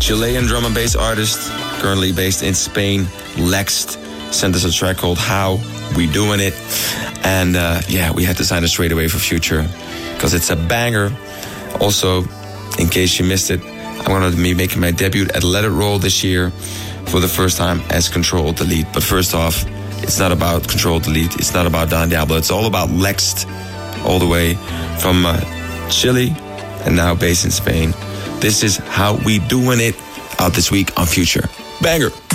Chilean drum and bass artist, currently based in Spain, Lext, sent us a track called How We Doing It. And we had to sign it straight away for Future because it's a banger. Also, in case you missed it, I'm going to be making my debut at Let It Roll this year for the first time as Control Delete. But first off, it's not about Control Delete. It's not about Don Diablo. It's all about Lext, all the way from Chile and now based in Spain. This is How We Doing It, out this week on Future. Banger.